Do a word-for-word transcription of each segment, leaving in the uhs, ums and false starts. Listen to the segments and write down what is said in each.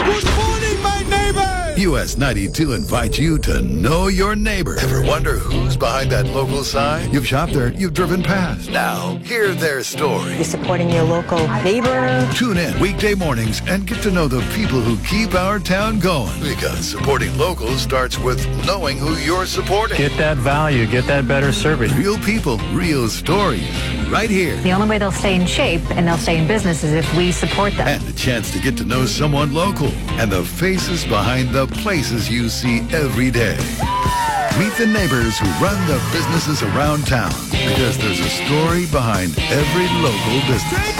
Good morning, my neighbor! U S ninety-two invites you to know your neighbor. Ever wonder who's behind that local sign? You've shopped there, you've driven past. Now, hear their story. You're supporting your local neighbor. Tune in weekday mornings and get to know the people who keep our town going. Because supporting locals starts with knowing who you're supporting. Get that value, get that better service. Real people, real stories, right here. The only way they'll stay in shape and they'll stay in business is if we support them. And a chance to get to know someone local and the faces behind the places you see every day. Meet the neighbors who run the businesses around town, because there's a story behind every local business.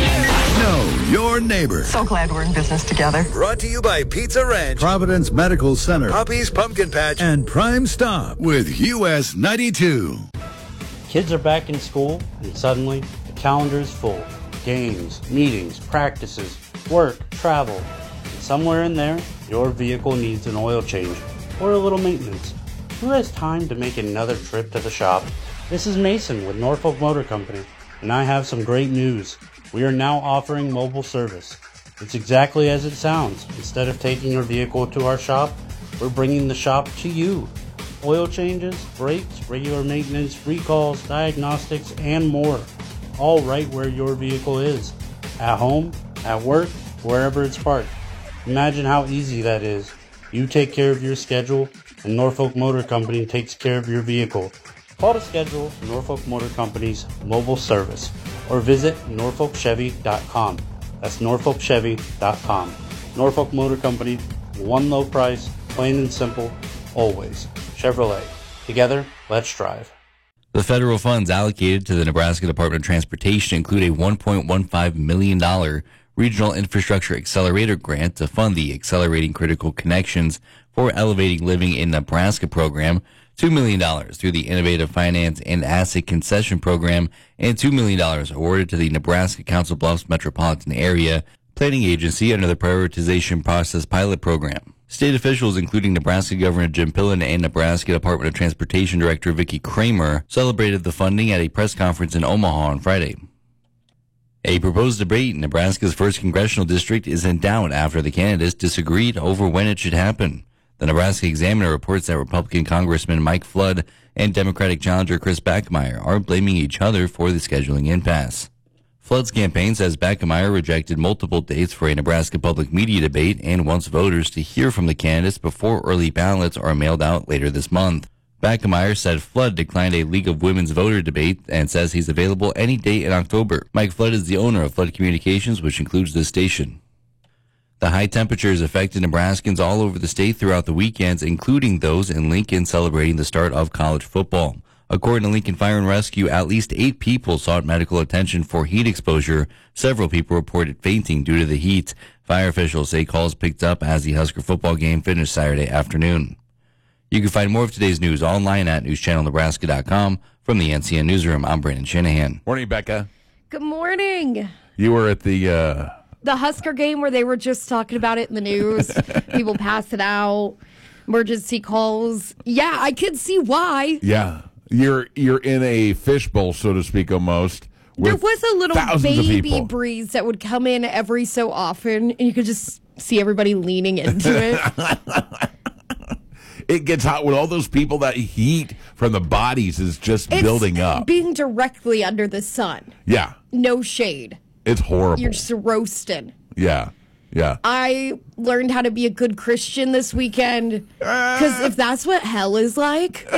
Know your neighbor. So glad we're in business together. Brought to you by Pizza Ranch, Providence Medical Center, Poppy's Pumpkin Patch, and Prime Stop with U S ninety-two. Kids are back in school, and suddenly the calendar is full. Games, meetings, practices, work, travel. And somewhere in there, your vehicle needs an oil change or a little maintenance. Who has time to make another trip to the shop? This is Mason with Norfolk Motor Company, and I have some great news. We are now offering mobile service. It's exactly as it sounds. Instead of taking your vehicle to our shop, we're bringing the shop to you. Oil changes, brakes, regular maintenance, recalls, diagnostics, and more. All right where your vehicle is. At home, at work, wherever it's parked. Imagine how easy that is. You take care of your schedule, and Norfolk Motor Company takes care of your vehicle. Call to schedule Norfolk Motor Company's mobile service or visit norfolk chevy dot com. That's norfolk chevy dot com. Norfolk Motor Company, one low price, plain and simple, always. Chevrolet. Together, let's drive. The federal funds allocated to the Nebraska Department of Transportation include a one point one five million dollars Regional Infrastructure Accelerator grant to fund the Accelerating Critical Connections for Elevating Living in Nebraska program, two million dollars through the Innovative Finance and Asset Concession Program, and two million dollars awarded to the Nebraska Council Bluffs Metropolitan Area Planning Agency under the Prioritization Process Pilot Program. State officials, including Nebraska Governor Jim Pillen and Nebraska Department of Transportation Director Vicki Kramer, celebrated the funding at a press conference in Omaha on Friday. A proposed debate in Nebraska's first congressional district is in doubt after the candidates disagreed over when it should happen. The Nebraska Examiner reports that Republican Congressman Mike Flood and Democratic challenger Chris Bachmeier are blaming each other for the scheduling impasse. Flood's campaign says Bachmeier rejected multiple dates for a Nebraska public media debate and wants voters to hear from the candidates before early ballots are mailed out later this month. Bachmeier said Flood declined a League of Women's Voter debate and says he's available any day in October. Mike Flood is the owner of Flood Communications, which includes this station. The high temperatures affected Nebraskans all over the state throughout the weekends, including those in Lincoln celebrating the start of college football. According to Lincoln Fire and Rescue, at least eight people sought medical attention for heat exposure. Several people reported fainting due to the heat. Fire officials say calls picked up as the Husker football game finished Saturday afternoon. You can find more of today's news online at news channel nebraska dot com. From the N C N Newsroom, I'm Brandon Shanahan. Morning, Becca. Good morning. You were at the... Uh... The Husker game where they were just talking about it in the news. People passing out, emergency calls. Yeah, I could see why. Yeah. You're you're in a fishbowl, so to speak, almost. There was a little baby breeze that would come in every so often, and you could just see everybody leaning into it. It gets hot with all those people. That heat from the bodies is just it's building up. Being directly under the sun. Yeah. No shade. It's horrible. You're just roasting. Yeah. Yeah. I learned how to be a good Christian this weekend because if that's what hell is like,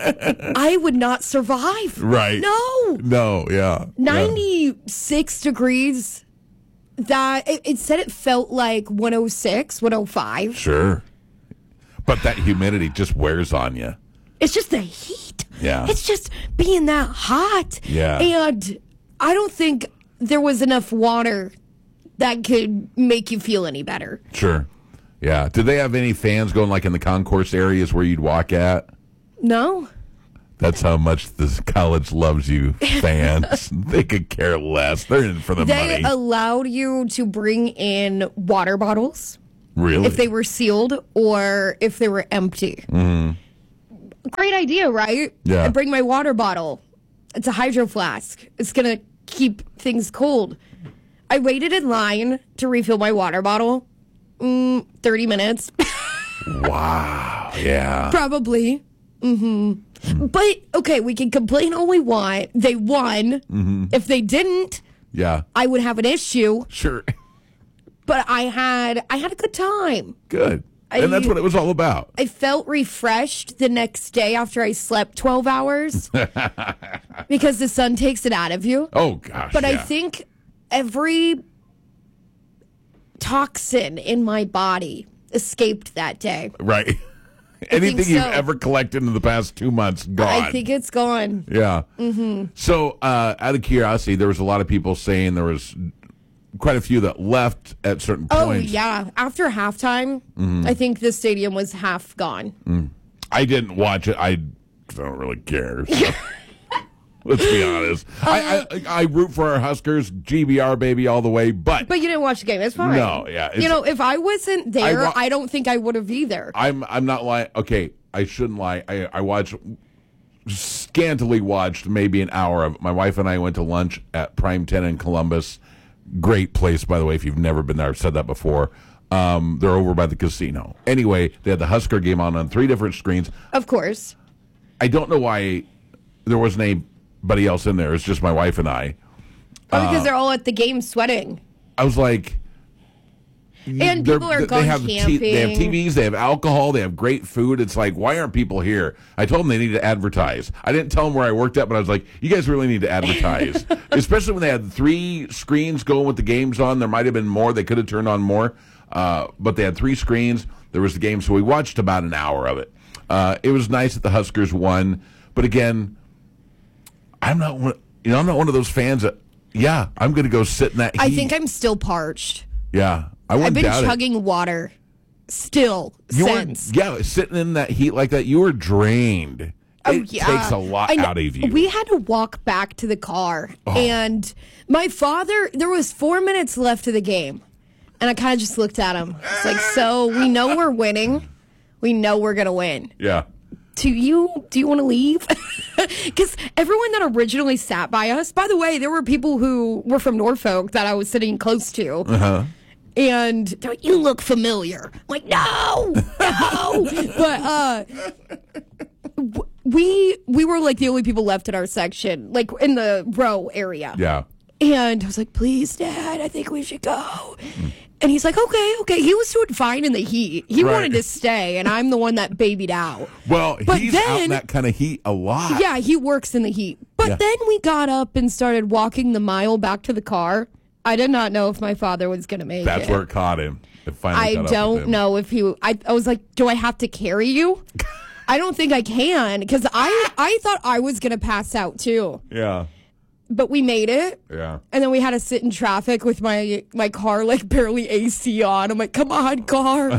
I would not survive. Right. No. No, yeah. ninety-six yeah. degrees. That it, it said it felt like one oh six, one oh five. Sure. But that humidity just wears on you. It's just the heat. Yeah. It's just being that hot. Yeah. And I don't think there was enough water that could make you feel any better. Sure. Yeah. Did they have any fans going like in the concourse areas where you'd walk at? No. That's how much this college loves you, fans. They could care less. They're in for the they money. They allowed you to bring in water bottles. Really? If they were sealed or if they were empty. Mm-hmm. Great idea, right? Yeah. I bring my water bottle. It's a hydro flask. It's going to keep things cold. I waited in line to refill my water bottle, mm, thirty minutes. Wow. Yeah. Probably. Mm-hmm. But, okay, we can complain all we want. They won. Mm-hmm. If they didn't, Yeah. I would have an issue. Sure. But I had I had a good time. Good. I- And that's what it was all about. I felt refreshed the next day after I slept twelve hours because the sun takes it out of you. Oh, gosh. But I yeah. think every toxin in my body escaped that day. Right. Anything so. you've ever collected in the past two months, gone. I think it's gone. Yeah. Mm-hmm. So, uh, out of curiosity, there was a lot of people saying there was quite a few that left at certain Oh, points. yeah. After halftime, Mm-hmm. I think the stadium was half gone. I didn't watch it. I don't really care. So. Let's be honest. I, I I root for our Huskers, G B R baby, all the way. But, But you didn't watch the game. It's fine. No, yeah, it's- You know, if I wasn't there, I, wa- don't think I would have either. I'm I'm not lying. Okay, I shouldn't lie. I I watched scantily watched maybe an hour of it. My wife and I went to lunch at Prime Ten in Columbus. Great place, by the way. If you've never been there, I've said that before. Um, they're over by the casino. Anyway, they had the Husker game on on three different screens. Of course. I don't know why there wasn't anybody else in there. It's just my wife and I. Oh, because they're all at the game sweating. I was like, And they're- people are they going have camping. T- they have T Vs, they have alcohol, they have great food. It's like, why aren't people here? I told them they need to advertise. I didn't tell them where I worked at, but I was like, you guys really need to advertise. Especially when they had three screens going with the games on. There might have been more. They could have turned on more. Uh, but they had three screens. There was the game, so we watched about an hour of it. Uh, it was nice that the Huskers won. But again, I'm not one, you know, I'm not one of those fans that, yeah, I'm going to go sit in that heat. I think I'm still parched. Yeah. I I've wouldn't been doubt it. chugging water still You since. were, yeah, sitting in that heat like that, you were drained. Oh, it yeah. takes a lot I know. out of you. We had to walk back to the car, Oh. and my father, there was four minutes left of the game, and I kind of just looked at him. It's like, so we know we're winning. We know we're going to win. yeah. Do you do you want to leave? Because everyone that originally sat by us, by the way, there were people who were from Norfolk that I was sitting close to. Uh-huh. And they're like, you look familiar. I'm like, no, no. But uh, w- we we were like the only people left in our section, like in the row area. Yeah. And I was like, please, Dad, I think we should go. And he's like, okay, okay. He was doing fine in the heat. He Right. wanted to stay, and I'm the one that babied out. Well, But he's out then- in that kind of heat a lot. Yeah, he works in the heat. But Yeah. then we got up and started walking the mile back to the car. I did not know if my father was going to make That's it. where it caught him. It finally I caught up with don't him. know if he. I, I was like, do I have to carry you? I don't think I can because I I thought I was gonna pass out too. Yeah. But we made it, Yeah. and then we had to sit in traffic with my my car like barely A C on. I'm like, come on, car.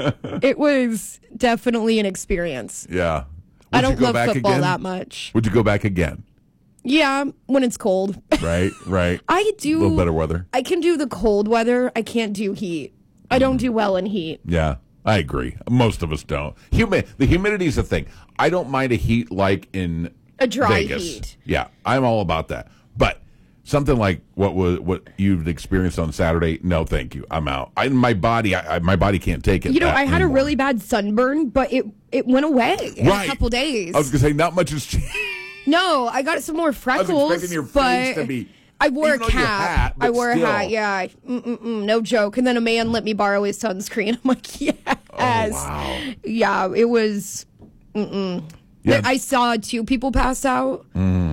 It was definitely an experience. Yeah. I Would you don't go love back football again? that much. Would you go back again? Yeah, when it's cold. Right, right. I do. A little better weather. I can do the cold weather. I can't do heat. I don't do well in heat. Yeah, I agree. Most of us don't. Humi- the humidity is a thing. I don't mind a heat like in A dry Vegas. heat. Yeah, I'm all about that. But something like what was what you've experienced on Saturday, no, thank you. I'm out. I, my body, I, I, my body can't take it. You know, that I had anymore. a really bad sunburn, but it it went away in Right. a couple days. I was gonna say not much has changed. No, I got some more I was freckles. expecting your but face to be. I wore even a though your cap. hat, but I wore still. a hat. Yeah, Mm-mm-mm, no joke. And then a man let me borrow his sunscreen. I'm like, yes. Oh, wow. Yeah, it was. Mm-mm. Yeah. I saw two people pass out,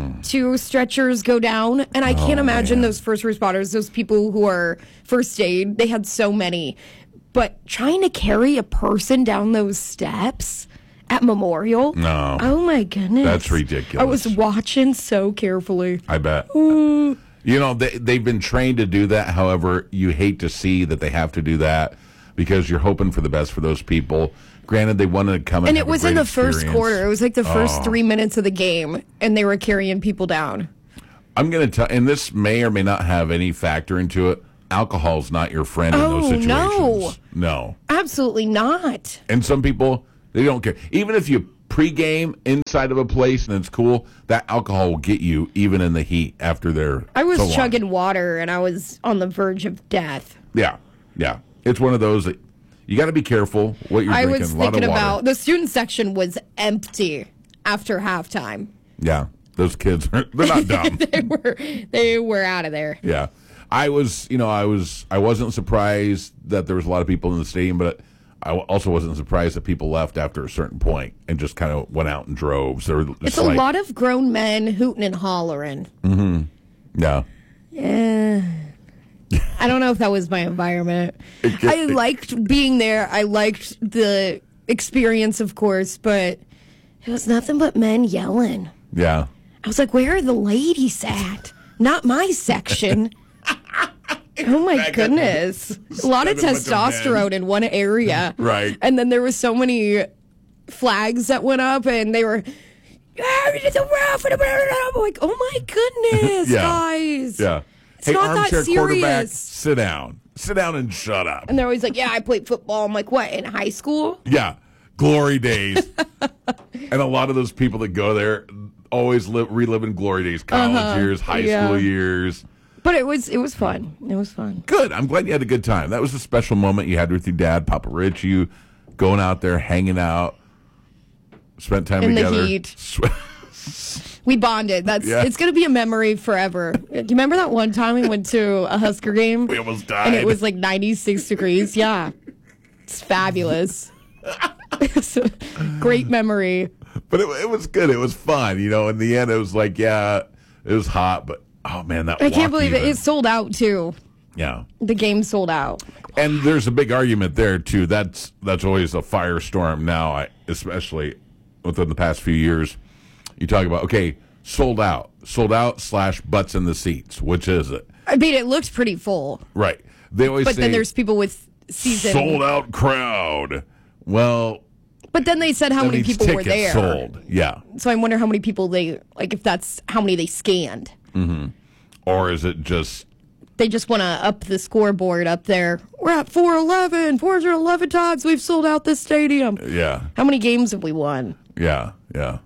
two stretchers go down, and I can't imagine man. those first responders, those people who are first aid. They had so many, but trying to carry a person down those steps at Memorial. No. Oh my goodness, That's ridiculous. I was watching so carefully. I bet. You know, they, they've been trained to do that. However, you hate to see that they have to do that because you're hoping for the best for those people. Granted, they wanted to come and, And have it was a in great the first experience. quarter. It was like the first Oh. three minutes of the game, and they were carrying people down. I'm going to tell, and this may or may not have any factor into it. Alcohol's not your friend in those Oh, situations. no. No. Absolutely not. And some people, they don't care. Even if you pregame inside of a place and it's cool, that alcohol will get you even in the heat after they're I was so long. chugging water, and I was on the verge of death. Yeah, yeah. It's one of those that you got to be careful what you're I drinking. was a lot thinking of water. about the student section was empty after halftime. Yeah, those kids, they're not dumb. they were they were out of there. Yeah. I was, you know, I was, I wasn't surprised that there was a lot of people in the stadium, but I also wasn't surprised that people left after a certain point and just kind of went out in droves. There were just It's a like, lot of grown men hooting and hollering. Mm-hmm. Yeah. Yeah. I don't know if that was my environment. It- I it- liked being there. I liked the experience, of course, but it was nothing but men yelling. Yeah. I was like, where are the ladies at? Not my section. Oh my goodness. A lot of Spend a bunch of testosterone in one area. Right. And then there was so many flags that went up and they were "Ah, it's a ref," and I'm like, oh my goodness, Yeah. guys. Yeah. It's hey, not that armchair quarterback, serious. sit down. Sit down and shut up. And they're always like, yeah, I played football. I'm like, what, in high school? Yeah. Glory days. And a lot of those people that go there always live, reliving glory days, college Uh-huh. years, high Yeah. school years. But it was it was fun. It was fun. Good. I'm glad you had a good time. That was a special moment you had with your dad, Papa Rich. You going out there, hanging out, spent time In the together. heat. Sw- We bonded. That's Yeah. It's going to be a memory forever. Do you remember that one time we went to a Husker game? We almost died. And it was like ninety-six degrees. Yeah. It's fabulous. It's a great memory. But it, it was good. It was fun. You know, in the end, it was like, yeah, it was hot, but oh man, that I can't walk believe it. even. It sold out too. Yeah. The game sold out. And there's a big argument there too. That's that's always a firestorm now, I, especially within the past few years. You talk about okay, sold out, sold out slash butts in the seats. Which is it? I mean, it looked pretty full. Right. They always But say then there's people with season. sold out crowd. Well, But then they said how that many means people were tickets there. sold. Yeah. So I wonder how many people they, like, if that's how many they scanned. Or is it just They just want to up the scoreboard up there. We're at four eleven, four hundred eleven times we've sold out this stadium. yeah, How many games have we won? yeah, yeah.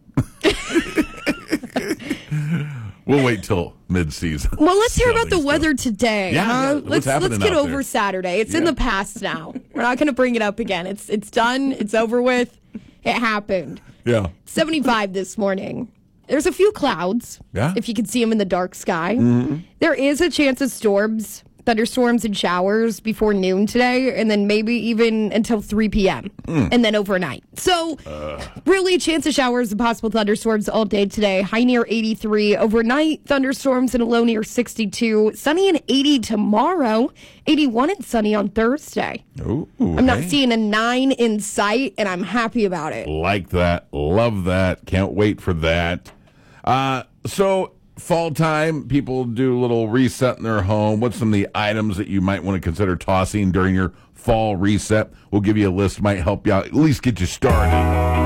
We'll wait till mid-season. Well, let's hear about the Stuff. weather today. Yeah, huh? yeah. What's Let's happening let's get out over there? Saturday. It's in Yeah. the past now. We're not going to bring it up again. It's it's done. It's over with. It happened. Yeah. seventy-five this morning. There's a few clouds. Yeah. If you can see them in the dark sky. There is a chance of storms, thunderstorms and showers before noon today, and then maybe even until three p.m. and then overnight. So, really, chance of showers and possible thunderstorms all day today. High near eighty-three. Overnight, thunderstorms and a low near sixty-two. Sunny and eighty tomorrow. eighty-one and sunny on Thursday. Ooh, I'm not hey. seeing a nine in sight, and I'm happy about it. Like that. Love that. Can't wait for that. Uh, so, fall time, people do a little reset in their home. What's some of the items that you might want to consider tossing during your fall reset? We'll give you a list, might help you out, at least get you started.